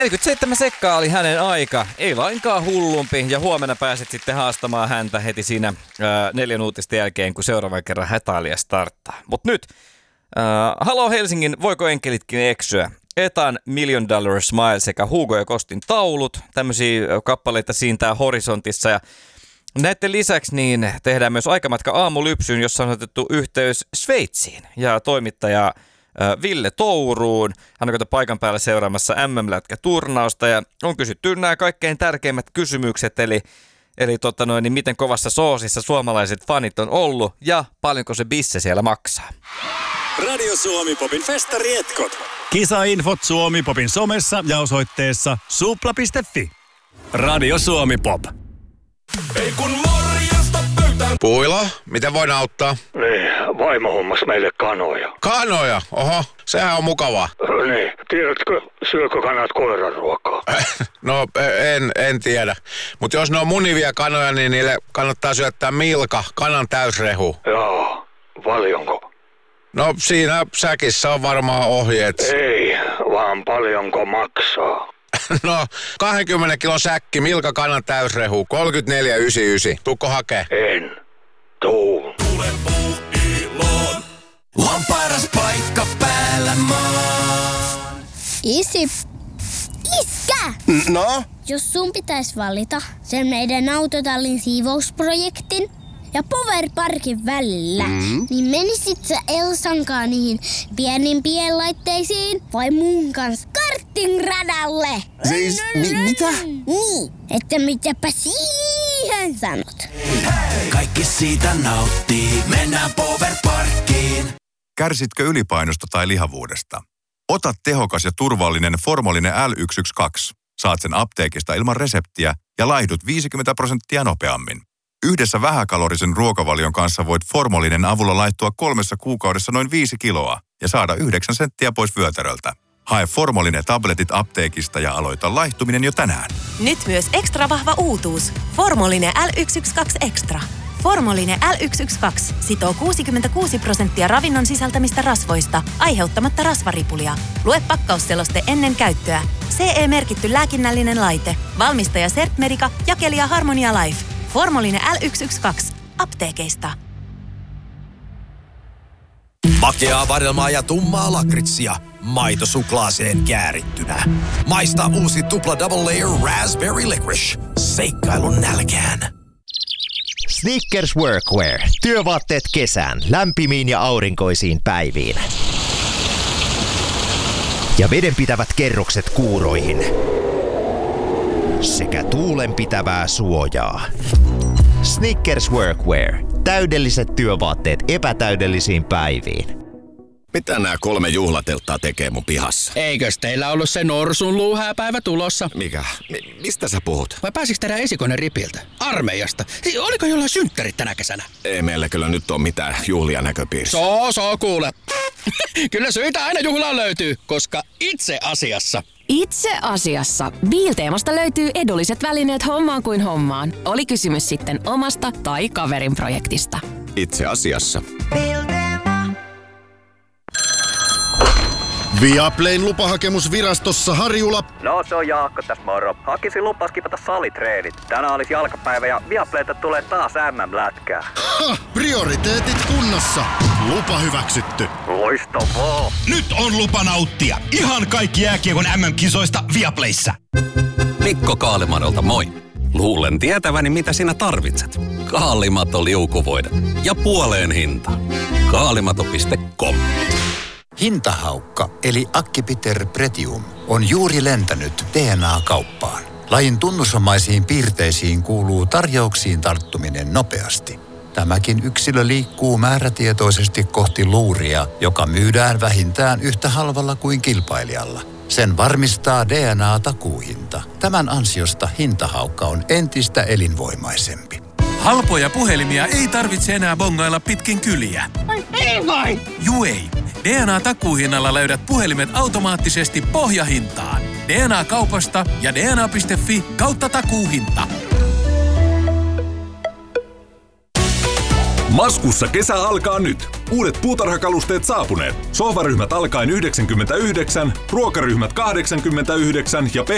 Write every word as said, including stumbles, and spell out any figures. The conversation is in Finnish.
neljäkymmentäseitsemän sekkaa oli hänen aika, ei lainkaan hullumpi, ja huomenna pääset sitten haastamaan häntä heti siinä ää, neljän uutisten jälkeen, kun seuraavan kerran hätäilijä starttaa. Mutta nyt, ää, Halo Helsingin Voiko enkelitkin eksyä? Etan Million Dollar Smile sekä Hugo ja Kostin taulut, tämmöisiä kappaleita siintää horisontissa, ja näiden lisäksi niin tehdään myös Aikamatka aamulypsyyn, jossa on otettu yhteys Sveitsiin, ja toimittaja Ville Touruun. Hän on paikan päällä seuraamassa M M-lätkäturnausta ja on kysytty nämä kaikkein tärkeimmät kysymykset, eli, eli tota noin, niin miten kovassa soosissa suomalaiset fanit on ollut ja paljonko se bisse siellä maksaa. Radio Suomi Popin festarietkot. Kisainfot Suomi Popin somessa ja osoitteessa supla piste fi. Radio Suomi Pop. Ei kun morjesta pöytään. Puila, miten voin auttaa? Niin, vaimo hommas meille kanoja. Kanoja? Oho, sehän on mukavaa. Niin, tiedätkö, syökö kanat koiran ruokaa? No, en, en tiedä. Mutta jos ne on munivia kanoja, niin niille kannattaa syöttää Milka, kanan täysrehu. Joo, paljonko? No, siinä säkissä on varmaan ohjeet. Ei, vaan paljonko maksaa. No, kaksikymmentä kilon säkki, Milka kanan täysrehu, kolmekymmentäneljä yhdeksänkymmentäyhdeksän. Tuukko hakee? En. Tuu. Tule puuiloon. On paras paikka päällä maan. Isi. Iskä! No? Jos sun pitäisi valita sen meidän autotallin siivousprojektin ja Powerparkin välillä, mm. niin menisit sä Elsankaan niihin pienimpien laitteisiin vai mun kanssa kartingradalle? Siis, mi- mitä? Niin, että mitäpä siihen sanot. Kaikki siitä nauttii, mennään Powerparkkiin. Kärsitkö ylipainosta tai lihavuudesta? Ota tehokas ja turvallinen Formolinen L yksi yksi kaksi. Saat sen apteekista ilman reseptiä ja laihdut viisikymmentä prosenttia nopeammin. Yhdessä vähäkalorisen ruokavalion kanssa voit Formolinen avulla laittua kolmessa kuukaudessa noin viisi kiloa ja saada yhdeksän senttiä pois vyötäröltä. Hae Formolinen tabletit apteekista ja aloita laihtuminen jo tänään. Nyt myös ekstra vahva uutuus. Formolinen L yksi yksi kaksi Extra. Formolinen L yksi yksi kaksi sitoo kuusikymmentäkuusi prosenttia ravinnon sisältämistä rasvoista, aiheuttamatta rasvaripulia. Lue pakkausseloste ennen käyttöä. C E-merkitty lääkinnällinen laite. Valmistaja Sertmedica, jakelija Harmonia Life. Formolinen L yksi yksi kaksi. Apteekeista. Makeaa vadelmaa ja tummaa lakritsia. Maito suklaaseen käärittynä. Maista uusi tupla double layer raspberry licorice. Seikkailun nälkään. Snickers Workwear. Työvaatteet kesään, lämpimiin ja aurinkoisiin päiviin. Ja vedenpitävät kerrokset kuuroihin. Sekä tuulenpitävää suojaa. Snickers Workwear. Täydelliset työvaatteet epätäydellisiin päiviin. Mitä nämä kolme juhlatelttaa tekee mun pihassa? Eikös teillä ollut se norsun luuhääpäivä tulossa? Mikä? Mi- mistä sä puhut? Vai pääsikö teidän esikoinen ripiltä? Armeijasta? Siis oliko jollain synttärit tänä kesänä? Ei meillä kyllä nyt ole mitään juhlia näköpiirissä. Soo, soo kuule. Kyllä syitä aina juhlaan löytyy, koska itse asiassa... Itse asiassa Biilteemasta löytyy edulliset välineet hommaan kuin hommaan. Oli kysymys sitten omasta tai kaverin projektista. Itse asiassa. Viaplayn lupahakemus virastossa Harjula. No se on Jaakko tässä moro. Hakisin lupaa skipata salitreenit. Tänään olisi jalkapäivä ja Viaplayta tulee taas M M-lätkää. Ha! Prioriteetit kunnossa. Lupa hyväksytty. Loistavaa. Nyt on lupa nauttia. Ihan kaikki jääkiekon M M-kisoista Viaplayssä. Mikko Kaalimadolta moi. Luulen tietäväni mitä sinä tarvitset. Kaalimato liukuvoide ja puoleen hinta. Kaalimato piste com. Hintahaukka eli Acipiter pretium on juuri lentänyt D N A-kauppaan. Lajin tunnusomaisiin piirteisiin kuuluu tarjouksiin tarttuminen nopeasti. Tämäkin yksilö liikkuu määrätietoisesti kohti luuria, joka myydään vähintään yhtä halvalla kuin kilpailijalla. Sen varmistaa D N A-takuuhinta. Tämän ansiosta hintahaukka on entistä elinvoimaisempi. Halpoja puhelimia ei tarvitse enää bongailla pitkin kyliä. Ei vain! Juu ei. D N A-takuuhinnalla löydät puhelimet automaattisesti pohjahintaan. D N A-kaupasta ja D N A piste fi kautta takuuhinta. Maskussa kesä alkaa nyt. Uudet puutarhakalusteet saapuneet. Sohvaryhmät alkaen yhdeksänkymmentäyhdeksän, ruokaryhmät kahdeksankymmentäyhdeksän ja